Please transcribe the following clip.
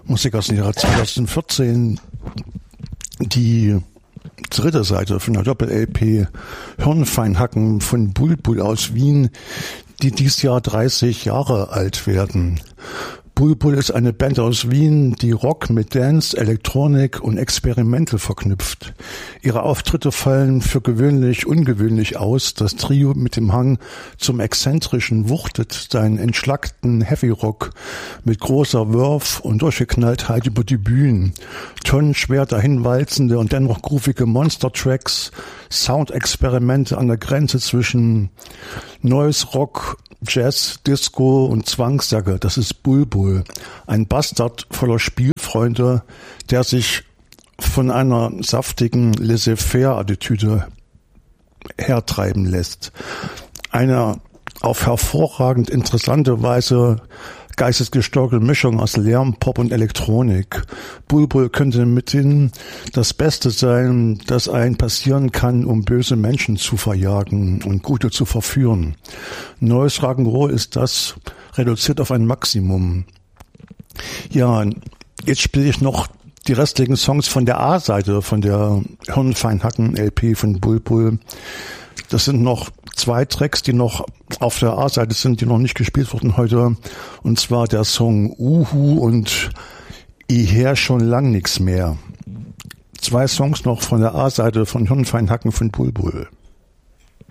Musik aus dem Jahre 2014, die dritte Seite von der Doppel-LP Hirnfeinhacken von Bulbul aus Wien, die dieses Jahr 30 Jahre alt werden. Bulbul ist eine Band aus Wien, die Rock mit Dance, Elektronik und Experimente verknüpft. Ihre Auftritte fallen für gewöhnlich ungewöhnlich aus. Das Trio mit dem Hang zum Exzentrischen wuchtet seinen entschlackten Heavy-Rock mit großer Wurf und Durchgeknalltheit über die Bühnen. Tonnenschwer dahinwalzende und dennoch groovige Monster-Tracks, Soundexperimente an der Grenze zwischen Noise Rock, Jazz, Disco und Zwangsjacke, das ist Bulbul. Ein Bastard voller Spielfreunde, der sich von einer saftigen Laissez-faire-Attitüde hertreiben lässt. Eine auf hervorragend interessante Weise geistesgesteuerte Mischung aus Lärm, Pop und Elektronik. Bulbul könnte mithin das Beste sein, das einem passieren kann, um böse Menschen zu verjagen und Gute zu verführen. Neues Rock'n'Roll ist das reduziert auf ein Maximum. Ja, jetzt spiele ich noch die restlichen Songs von der A-Seite, von der Hirnfeinhacken-LP von Bulbul. Das sind noch 2 Tracks, die noch auf der A-Seite sind, die noch nicht gespielt wurden heute. Und zwar der Song Uhu und I her schon lang nix mehr. 2 Songs noch von der A-Seite von Hirnfeinhacken von Bulbul.